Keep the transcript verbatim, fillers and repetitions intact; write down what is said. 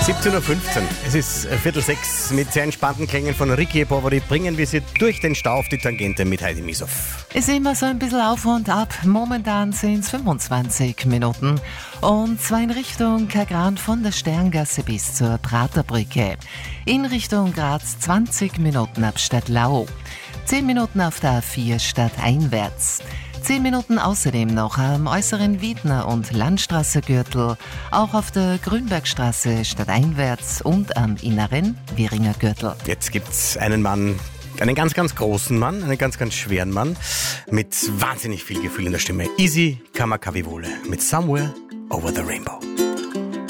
siebzehn Uhr fünfzehn. Es ist Viertel sechs. Mit sehr entspannten Klängen von Ricky Poveri bringen wir Sie durch den Stau auf die Tangente mit Heidi Misow. Ist immer so ein bisschen auf und ab. Momentan sind es fünfundzwanzig Minuten. Und zwar in Richtung Kagran von der Sterngasse bis zur Praterbrücke. In Richtung Graz zwanzig Minuten ab Stadtlau. zehn Minuten auf der A vier stadteinwärts. zehn Minuten außerdem noch am äußeren Wiedner- und Landstraße-Gürtel, auch auf der Grünbergstraße stadteinwärts und am inneren Wieringer Gürtel. Jetzt gibt's einen Mann, einen ganz, ganz großen Mann, einen ganz, ganz schweren Mann mit wahnsinnig viel Gefühl in der Stimme. Easy Kamakawiwohle mit Somewhere Over the Rainbow.